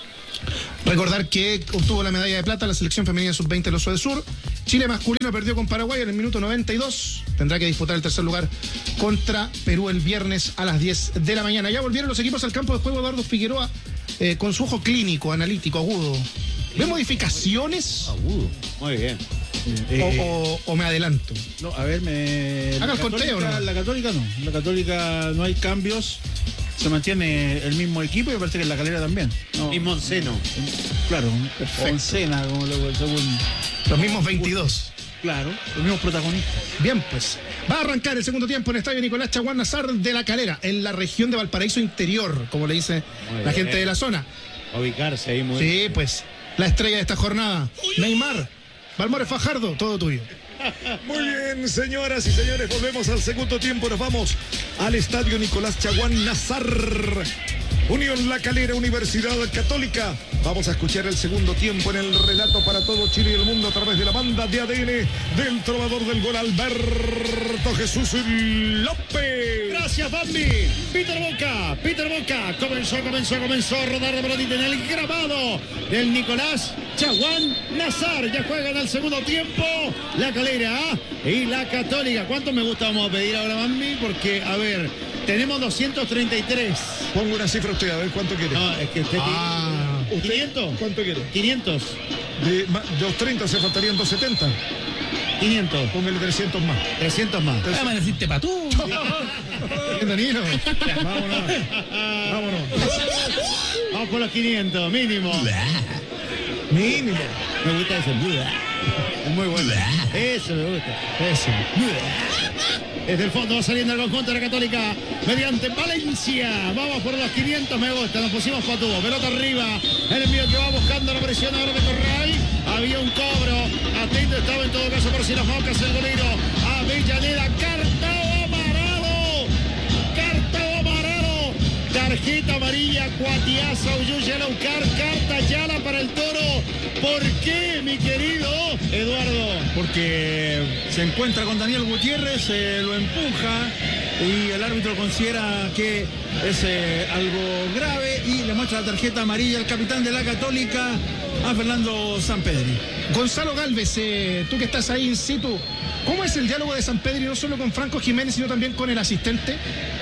Recordar que obtuvo la medalla de plata la selección femenina sub veinte de los Sur. Chile masculino perdió con Paraguay en el minuto noventa y dos. Tendrá que disputar el tercer lugar contra Perú el viernes a las diez de la mañana. Ya volvieron los equipos al campo de juego. Eduardo Figueroa eh, con su ojo clínico, analítico, agudo. ¿Ve modificaciones? Agudo, muy bien. Eh, o, o, o me adelanto. No, a ver, me. Haga el conteo, ¿no? La Católica no. La Católica no hay cambios. Se mantiene el mismo equipo y me parece que en La Calera también. No, mismo onceno. Claro, oncena, como lo, según. Los mismos veintidós. Claro, los mismos protagonistas. Bien, pues. Va a arrancar el segundo tiempo en el estadio Nicolás Chaguán Nazar de La Calera, en la región de Valparaíso Interior, como le dice muy la bien. Gente de la zona. A ubicarse ahí muy Sí, bien. pues. La estrella de esta jornada, Neymar, Balmores Fajardo, todo tuyo. Muy bien, señoras y señores, volvemos al segundo tiempo. Nos vamos al estadio Nicolás Chaguán Nazar. Unión La Calera, Universidad Católica. Vamos a escuchar el segundo tiempo en el relato para todo Chile y el mundo a través de la banda de A D N del trovador del gol, Alberto Jesús López. Gracias, Bambi. Peter Boca, Peter Boca. Comenzó, comenzó, comenzó a rodar de pelotita en el grabado del Nicolás Chaguán Nazar. Ya juegan al segundo tiempo La Calera y La Católica. ¿Cuánto me gusta vamos a pedir ahora, Bambi? Porque, a ver, tenemos doscientos treinta y tres. Pongo una cifra usted, a ver cuánto quiere. No, es que usted ah, tiene... ¿quinientos? ¿Cuánto quiere? quinientos. De doscientos treinta se faltarían doscientos setenta. quinientos. Póngale trescientos más. trescientos más. Ah, me deciste pa' tú. Danilo. Vámonos. Vámonos. Vamos por los quinientos, mínimo. Mínimo. Me gusta eso. Es muy bueno. Eso me gusta. Eso. Desde el fondo va saliendo el conjunto de La Católica mediante Valencia. Vamos por los quinientos, me gusta. Nos pusimos patudo. Pelota arriba. El envío que va buscando la presión ahora de Corral. Había un cobro. Atento estaba en todo caso por si las mocas el golero. Avellaneda. Carta amarado. Carta amarado. Tarjeta amarilla. Cuatiaza. Uyuya Laucar. Carta Yala para el Toro. ¿Por qué, mi querido Eduardo? Porque se encuentra con Daniel Gutiérrez, eh, lo empuja y el árbitro considera que es eh, algo grave y le muestra la tarjeta amarilla al capitán de La Católica, a Fernando Sampedri. Gonzalo Galvez, eh, tú que estás ahí in situ, ¿cómo es el diálogo de Sampedri no solo con Franco Jiménez, sino también con el asistente?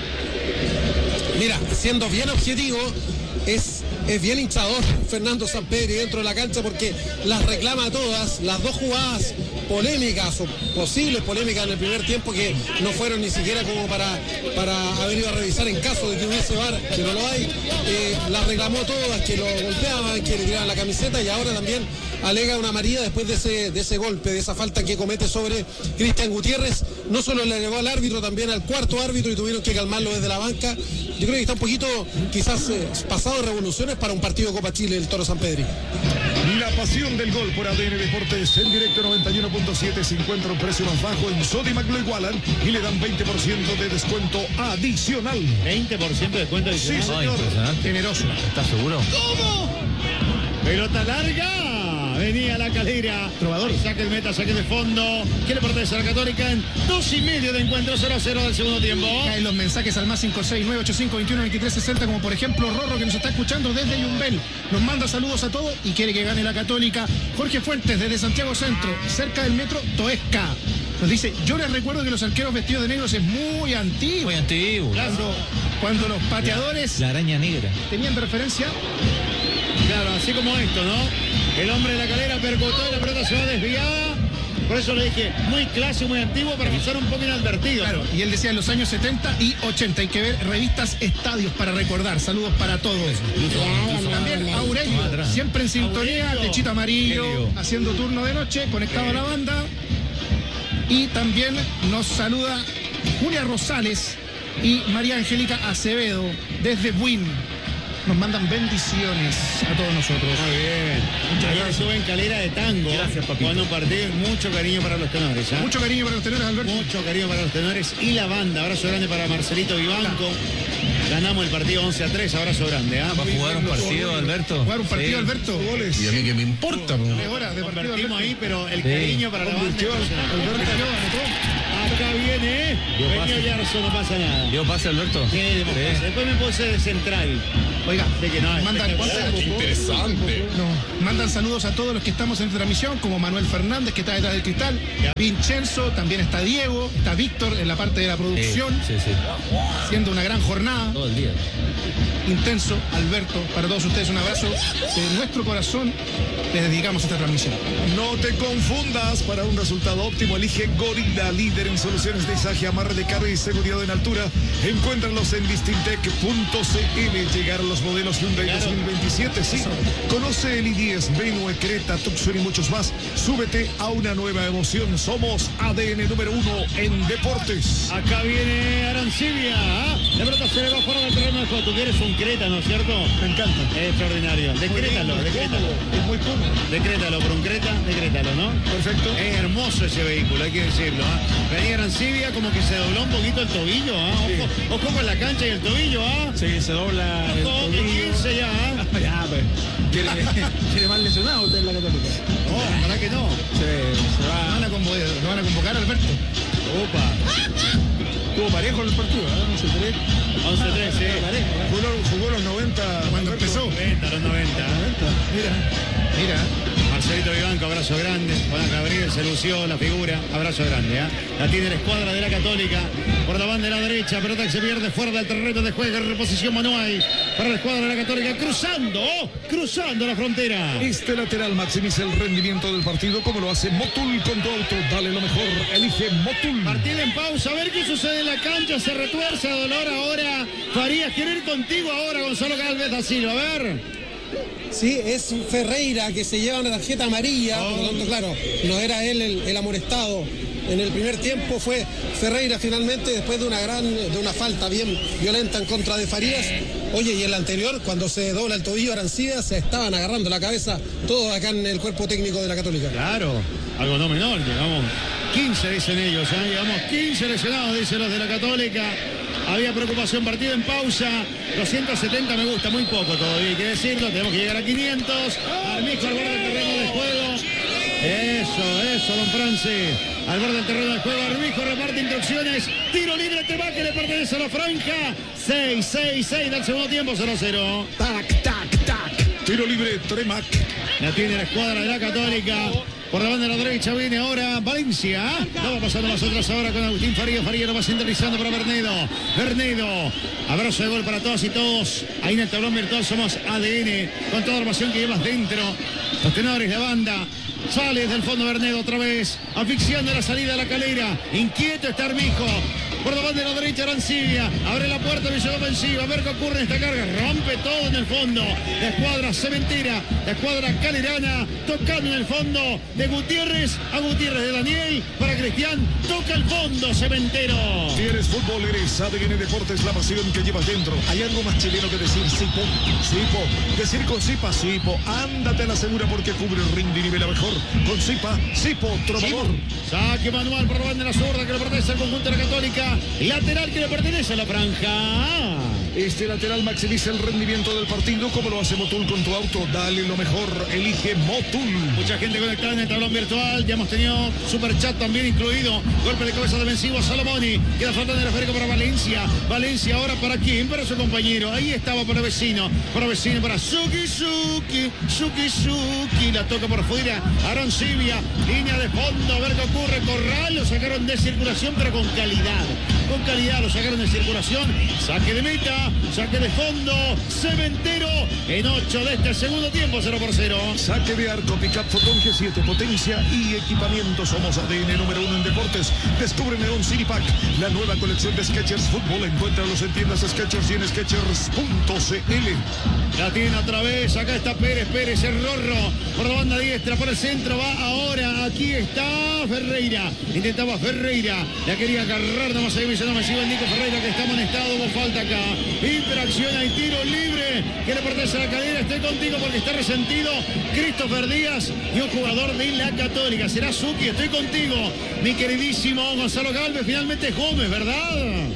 Mira, siendo bien objetivo, es, es bien hinchador Fernando Sampedri dentro de la cancha porque las reclama todas, las dos jugadas polémicas o posibles polémicas en el primer tiempo que no fueron ni siquiera como para, para haber ido a revisar en caso de que hubiese V A R, que no lo hay, eh, las reclamó todas, que lo golpeaban, que le tiraban la camiseta y ahora también alega una amarilla después de ese, de ese golpe, de esa falta que comete sobre Cristian Gutiérrez. No solo le elevó al árbitro, también al cuarto árbitro y tuvieron que calmarlo desde la banca. Yo creo que está un poquito quizás eh, pasado de revoluciones para un partido de Copa Chile el Toro Sampedri. La pasión del gol por A D N Deportes en directo noventa y uno punto siete se encuentra un precio más bajo en Sodimac lo igualan y le dan veinte por ciento de descuento adicional. veinte por ciento de descuento adicional. Sí, señor. Oh, generoso. ¿Estás seguro? ¿Cómo? Pelota larga. Venía La Calera. Trovador. Saque el meta, saque de fondo. ¿Qué le pertenece a La Católica en dos y medio de encuentro? cero a cero del segundo tiempo. Caen los mensajes al más cinco seis nueve ocho cinco dos uno dos tres seis cero, como por ejemplo Rorro, que nos está escuchando desde Yumbel. Nos manda saludos a todos y quiere que gane La Católica. Jorge Fuentes desde Santiago Centro, cerca del metro Toesca. Nos dice, yo les recuerdo que los arqueros vestidos de negros es muy antiguo. Muy antiguo. Cuando, cuando los pateadores La, la araña negra. tenían de referencia. Claro, así como esto, ¿no? El hombre de La Calera percutó y la pelota se va desviada. Por eso le dije, muy clásico, muy antiguo, para pasar un poco inadvertido. Claro, y él decía en los años setenta y ochenta. Hay que ver revistas Estadios para recordar. Saludos para todos. También Aurelio, siempre en sintonía, Aurelio. Techito amarillo, Aurelio. Haciendo turno de noche, conectado a la banda. Y también nos saluda Julia Rosales y María Angélica Acevedo desde Buin. Nos mandan bendiciones a todos nosotros. Muy bien. Muchas gracias. Estuve en Calera de Tango. Gracias, papito. Cuando partí, mucho cariño para los tenores. ¿eh? Mucho cariño para los tenores, Alberto. Mucho cariño para los tenores y la banda. Abrazo grande para Marcelito Vivanco. Ganamos el partido once a tres. Abrazo grande. ¿eh? ¿Va a jugar un partido, Alberto? ¿Jugar un partido, sí. Alberto? Goles. Y a mí que me importa. Tres horas de Convertimos ahí, pero el sí. cariño para la banda. Acá viene, ¿eh? Venía Yarzo, no pasa nada. ¿Yo pase, Alberto? Sí, sí. Después me puse de central. Oiga, de que no, mandan, oh, interesante. No, mandan saludos a todos los que estamos en transmisión, como Manuel Fernández, que está detrás del cristal, ya. Vincenzo, también está Diego, está Víctor en la parte de la producción, sí, sí, sí. Haciendo una gran jornada. Todo el día. Intenso, Alberto, para todos ustedes un abrazo de nuestro corazón. Les dedicamos esta transmisión. No te confundas, para un resultado óptimo elige Gorilla, líder en soluciones de izaje, amarre de carga y seguridad en altura. Encuéntralos en distintec punto c l. Llegaron los modelos Hyundai claro. dos mil veintisiete, sí. Conoce el i diez, Venue, Creta, Tucson y muchos más. Súbete a una nueva emoción. Somos A D N número uno en deportes. Acá viene Arancibia. ¿Ah? De pronto se le va fuera del terreno de juego. Tú quieres un Creta, ¿no es cierto? Me encanta. Es extraordinario. Decrétalo, decrétalo. Es muy cómodo. Decrétalo, por un Creta, decrétalo, ¿no? Perfecto. Es hermoso ese vehículo, hay que decirlo. ¿eh? Venía Arancibia como que se dobló un poquito el tobillo. ¿eh? Ojo, sí. Ojo con la cancha y el tobillo. ¿eh? Sí, se dobla. Ojo, que quince ya. ¿eh? Ya, pues. Quiere, quiere más lesionado usted en la Católica. No, ¿para que no? Se, se va. Lo van a convocar, lo van a convocar, Alberto. Opa. Estuvo parejo el partido, ¿eh? once tres. once tres, sí. Jugó, jugó los noventa. Cuando empezó. noventa, los noventa. noventa. Mira, mira. Marcelito Vivanco, abrazo grande. Juan Gabriel se lució la figura. Abrazo grande. ¿eh? La tiene la escuadra de la Católica. Por la banda de la derecha. Pelota que se pierde fuera del terreno de juego. Reposición manual para la escuadra de la Católica. Cruzando. Oh, cruzando la frontera. Este lateral maximiza el rendimiento del partido como lo hace Motul con tu auto. Dale lo mejor. Elige Motul. Partido en pausa. A ver qué sucede en la cancha. Se retuerce a dolor ahora. Farías, quiero ir contigo ahora, Gonzalo Galvez da Silva. A ver. Sí, es Ferreira que se lleva una tarjeta amarilla, oh. Por lo tanto, claro, no era él el, el amonestado. En el primer tiempo fue Ferreira finalmente, después de una gran, de una falta bien violenta en contra de Farías. Oye, y en la anterior, cuando se dobla el tobillo Arancibia, se estaban agarrando la cabeza todos acá en el cuerpo técnico de la Católica. Claro, algo no menor, llegamos quince, dicen ellos, ¿eh? Llegamos quince lesionados, dicen los de la Católica. Había preocupación, partido en pausa. doscientos setenta me gusta, muy poco todavía, hay que decirlo. Tenemos que llegar a quinientos. Armijo al borde del terreno de juego. Eso, eso, don Francis. Al borde del terreno de juego, Armijo reparte instrucciones. Tiro libre, te va que le pertenece a la franja. seis, seis, seis del segundo tiempo, cero cero. Tac, tac, tac. Tiro libre, Tremac. La tiene la escuadra de la Católica. Por la banda de la derecha viene ahora Valencia. No va pasando nosotros ahora con Agustín Farías. Farías lo va centralizando para Bernedo. Bernedo. Abrazo de gol para todas y todos. Ahí en el tablón virtual somos A D N. Con toda la pasión que llevas dentro. Los tenores de banda. Sale desde el fondo Bernedo otra vez. Asfixiando la salida de la Calera. Inquieto está Armijo. Por la banda de la derecha Arancibia. Abre la puerta, visión ofensiva. A ver qué ocurre en esta carga. Rompe todo en el fondo. La escuadra cementera. La escuadra calerana. Tocando en el fondo de Gutiérrez a Gutiérrez de Daniel. Para Cristian. Toca el fondo cementero. Si eres fútbol, eres A D N Deportes, la pasión que llevas dentro. ¿Hay algo más chileno que decir Sipo? Sipo. Decir con Sipa, Sipo. Ándate a la segura porque cubre, rinde y nivela mejor. Con Sipa, Sipo, trovador. Saque manual por la banda de la zurda que le pertenece al conjunto de la Católica. Lateral que le pertenece a la franja. Este lateral maximiza el rendimiento del partido como lo hace Motul con tu auto. Dale lo mejor, elige Motul. Mucha gente conectada en el tablón virtual. Ya hemos tenido super chat también incluido. Golpe de cabeza defensivo a Salomoni. Queda faltando el esférico para Valencia. Valencia ahora para quién? Para su compañero. Ahí estaba para Vecino. Para Vecino, para Suki Suki. Suki Suki. La toca por fuera. Arancibia. Línea de fondo. A ver qué ocurre. Corral. lo sacaron de circulación, pero con calidad. Con calidad lo sacaron de circulación. Saque de meta, saque de fondo, Cementero en ocho de este segundo tiempo, cero por cero. Saque de arco, pick-up, fotón G siete, potencia y equipamiento. Somos A D N número uno en deportes. Descubre Neon City Pack, la nueva colección de Skechers Fútbol. Encuéntralos en tiendas Skechers y en Skechers punto c l. La tiene otra vez, acá está Pérez, Pérez, el Rorro, por la banda diestra, por el centro, va ahora, aquí está Ferreira, intentaba Ferreira, la quería agarrar, nomás ahí me dice, no me sigo el Nico Ferreira que está amonestado, hubo falta acá, interacciona y tiro libre, que le pertenece a la cadera, estoy contigo porque está resentido, Christopher Díaz y un jugador de la Católica, será Zucchi, estoy contigo, mi queridísimo Gonzalo Galvez, finalmente es Gómez, ¿verdad?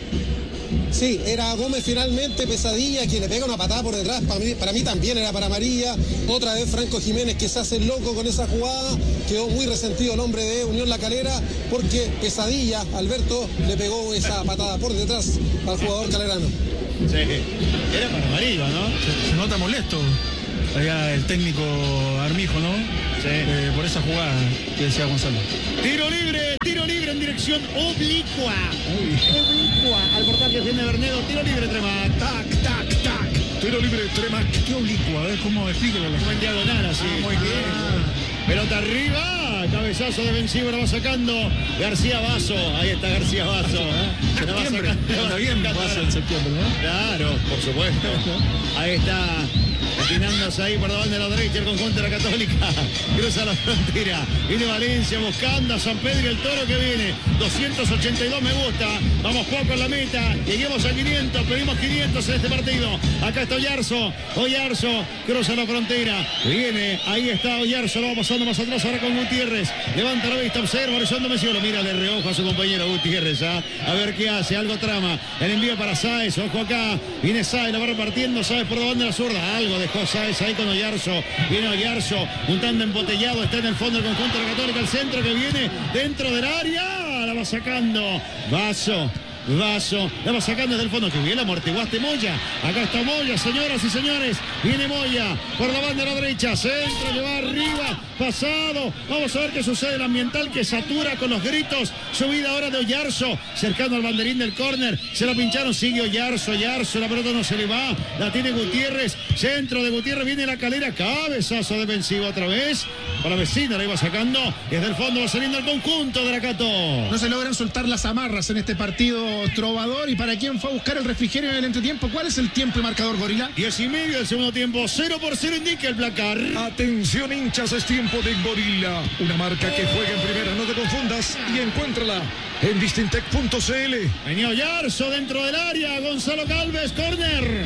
Sí, era Gómez finalmente, Pesadilla, quien le pega una patada por detrás, para mí, para mí también era para María, otra vez Franco Jiménez que se hace loco con esa jugada, quedó muy resentido el hombre de Unión La Calera, porque Pesadilla, Alberto, le pegó esa patada por detrás al jugador calerano. Sí, era para Amarillo, ¿no? Se, se nota molesto allá el técnico Armijo, ¿no? Sí. Eh, por esa jugada que decía Gonzalo. Tiro libre, tiro libre en dirección oblicua. Oblicua al portal que tiene Bernedo. Tiro libre, Tremac. Tac, tac, tac. Tiro libre, Tremac. ¿Qué oblicua? A ver cómo explíquelo. Como en diagonal, así. Ah, muy bien. Ah. Pelota arriba. Cabezazo defensivo, la va sacando García Vaso. Ahí está García Vaso. ¿Eh? La va Septiembre. sacando. Anda bien Vaso en septiembre, ¿no? Claro, por supuesto. Ahí está. Atinándose ahí por la banda de la derecha el conjunto de la Católica. Cruza la frontera. Viene Valencia buscando a San Pedro y el Toro que viene. doscientos ochenta y dos me gusta. Vamos poco en la meta. Lleguemos a quinientos. Pedimos quinientos en este partido. Acá está Oyarzo. Oyarzo cruza la frontera. Viene. Ahí está Oyarzo. Lo va pasando más atrás ahora con Gutiérrez. Levanta la vista. Observa. Horizonte Messi. Lo mira de reojo a su compañero Gutiérrez. ¿ah? A ver qué hace. Algo trama. El envío para Sáez. Ojo acá. Viene Sáez. La va repartiendo. Sáez por la banda de la zurda. Algo dejó Sáez ahí con Oyarzo. Viene Oyarzo. Un tanda embotellado. Está en el fondo del conjunto de la Católica. El centro que viene dentro del área. La va sacando. Vaso. Vaso, la va sacando desde el fondo, que bien la amortiguaste Moya, acá está Moya, señoras y señores, viene Moya, por la banda de la derecha, centro, le va arriba, pasado, vamos a ver qué sucede, el ambiental que satura con los gritos, subida ahora de Oyarzo, cercano al banderín del córner, se la pincharon, sigue Oyarzo, Oyarzo, la pelota no se le va, la tiene Gutiérrez, centro de Gutiérrez, viene la Calera, cabezazo defensivo otra vez, para Vecina la iba sacando, desde el fondo va saliendo el conjunto de la Cato. No se logran soltar las amarras en este partido Trovador, y para quién fue a buscar el refrigerio en el entretiempo. ¿Cuál es el tiempo y marcador, Gorila? Diez y medio del segundo tiempo, cero por cero indica el placar. Atención hinchas, es tiempo de Gorila, una marca que juega en primera, no te confundas y encuéntrala en distintec punto c l. Venía Oyarzo dentro del área, Gonzalo Galvez, córner.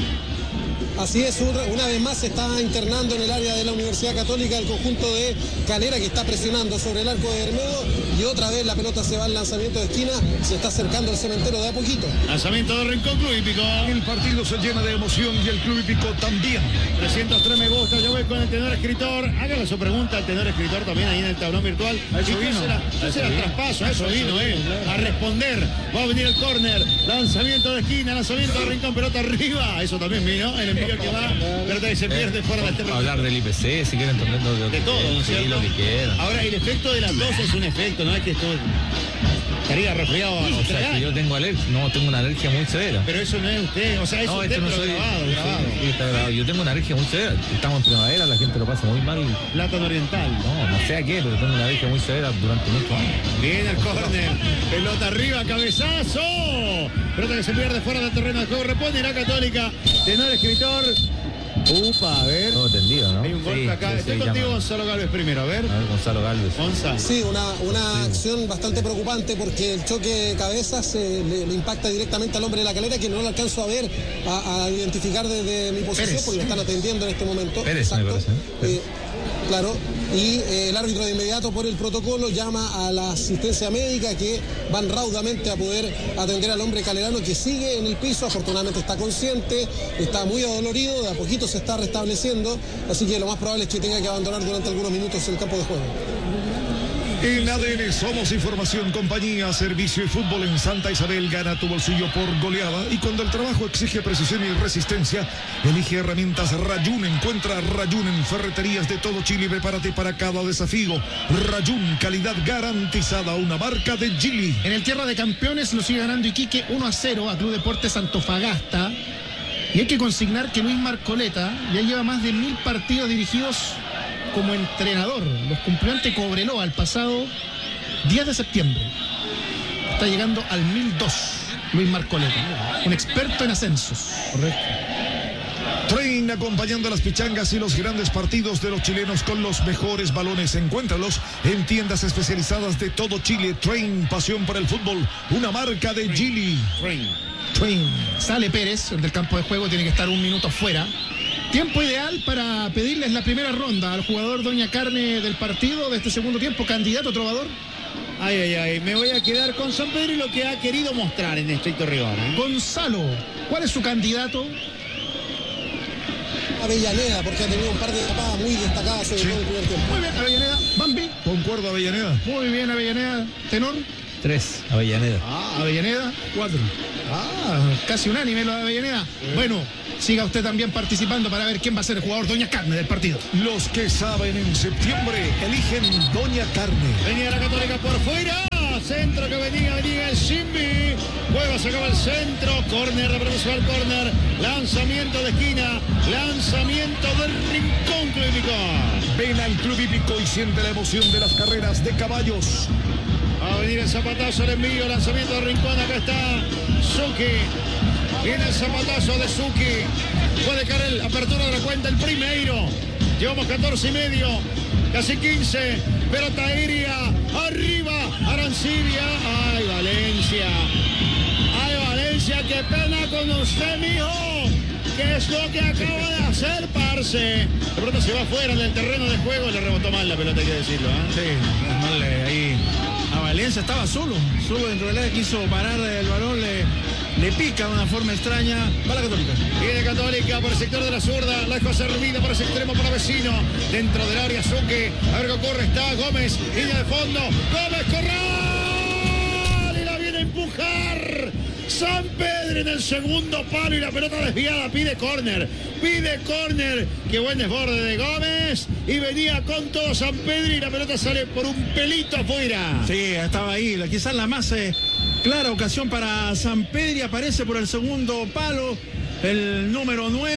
Así es, una vez más se está internando en el área de la Universidad Católica el conjunto de Calera, que está presionando sobre el arco de Bermedo, y otra vez la pelota se va al lanzamiento de esquina, se está acercando el Cementero de a poquito. Lanzamiento de Rincón, Club Hípico. El partido se llena de emoción y el Club Hípico también. trescientos tres me gusta, yo voy con el tenor escritor. Hágale su pregunta al tenor escritor también ahí en el tablón virtual. A eso vino. A eso era traspaso, a eso vino, eh. A responder. Va a venir el córner. Lanzamiento de esquina, lanzamiento de Rincón, pelota arriba. Eso también vino. El envío que va, pelota que se pierde fuera del terreno. Hablar del I P C, si quieren entender de, de todo, ¿no es sí, cierto? lo que quieran. Ahora, el efecto de las dos es un efecto, no es que esto estaría resfriado a los O sea, tres que yo años. tengo alergia, no, tengo una alergia muy severa. Pero eso no es usted, o sea, es No, usted, esto no pero soy grabado, sí, grabado. sí, está grabado. Yo tengo una alergia muy severa. Estamos en primavera, la gente lo pasa muy mal. Plátano oriental. No, no sé a qué, pero tengo una alergia muy severa durante muchos años. Viene el córner, pelota arriba, cabezazo. Pelota que se pierde fuera del terreno de juego. Repone la Católica. Tenor escritor. Upa, a ver. Todo tendido, ¿no? Hay un golpe Sí, acá. sí, Estoy sí, contigo, llama. Gonzalo Galvez primero, a ver. A ver, Gonzalo Galvez. Gonzalo. Sí, una, una acción bastante preocupante, porque el choque de cabezas eh, le, le impacta directamente al hombre de la Calera, que no lo alcanzo a ver, a, a identificar desde mi posición, Pérez. porque lo están atendiendo en este momento. Pérez, me parece, ¿eh? Eh, claro, y eh, el árbitro de inmediato por el protocolo llama a la asistencia médica, que van raudamente a poder atender al hombre calerano, que sigue en el piso. Afortunadamente está consciente, está muy adolorido, de a poquito se está restableciendo, así que lo más probable es que tenga que abandonar durante algunos minutos el campo de juego. En A D N somos información, compañía, servicio y fútbol. En Santa Isabel gana tu bolsillo por goleada, y cuando el trabajo exige precisión y resistencia, elige herramientas Rayun. Encuentra Rayun en ferreterías de todo Chile y prepárate para cada desafío. Rayun, calidad garantizada, una marca de Gili. En el Tierra de Campeones lo sigue ganando Iquique uno a cero a Club Deportes Antofagasta. Y hay que consignar que Luis Marcoleta ya lleva más de mil partidos dirigidos como entrenador. Los cumplió ante Cobreloa el pasado diez de septiembre. Está llegando al mil dos Luis Marcoleta, un experto en ascensos. Correcto. Train acompañando a las pichangas y los grandes partidos de los chilenos con los mejores balones. Encuéntralos en tiendas especializadas de todo Chile. Train, pasión por el fútbol, una marca de Gili. Train. Train. Sale Pérez del campo de juego, tiene que estar un minuto fuera. Tiempo ideal para pedirles la primera ronda al jugador Doña Carne del partido de este segundo tiempo. Candidato, trovador. Ay, ay, ay, me voy a quedar con San Pedro y lo que ha querido mostrar en estricto rigor, ¿eh? Gonzalo, ¿cuál es su candidato? Avellaneda, porque ha tenido un par de tapadas muy destacadas sobre sí. todo el primer tiempo. Muy bien, Avellaneda. Bambi. Concuerdo, Avellaneda. Muy bien, Avellaneda. Tenor. Tres, Avellaneda. Ah, Avellaneda. Cuatro. Ah, casi unánime lo de Avellaneda. Sí. Bueno, siga usted también participando para ver quién va a ser el jugador Doña Carne del partido. Los que saben en septiembre eligen Doña Carne. Venía la Católica por fuera. Centro que venía, venía el Simbi. Juega, sacaba el centro. Córner, represó al córner. Lanzamiento de esquina. Lanzamiento del Rincón Club Hípico. Ven al Club Hípico y siente la emoción de las carreras de caballos. Va a venir el zapatazo, el envío, lanzamiento de Rincón. Acá está Suki. Viene el zapatazo de Suki. Puede caer el apertura de la cuenta el primero. Llevamos catorce y medio. Casi quince. Pelota aérea. Arriba. Arancibia. Ay, Valencia. Ay, Valencia. Qué pena con usted, mijo. ¿Qué es lo que acaba de hacer, parce? De pronto se va fuera del terreno de juego. Le rebotó mal la pelota, hay que decirlo, ¿eh? Sí, mal ahí. A Valencia estaba solo. Solo dentro del área, quiso parar el balón. Le, le pica de una forma extraña. Va la Católica. Viene Católica por el sector de la zurda. La dejó servida por ese extremo para vecino. Dentro del área, Suque. A ver qué ocurre. Está Gómez. Línea de fondo. Gómez, Corral. Y la viene a empujar. San Pedro en el segundo palo y la pelota desviada. Pide córner. Pide córner. Qué buen desborde de Gómez. Y venía con todo San Pedro y la pelota sale por un pelito afuera. Sí, estaba ahí. Quizás la más eh, clara ocasión para San Pedro. Y aparece por el segundo palo el número nueve.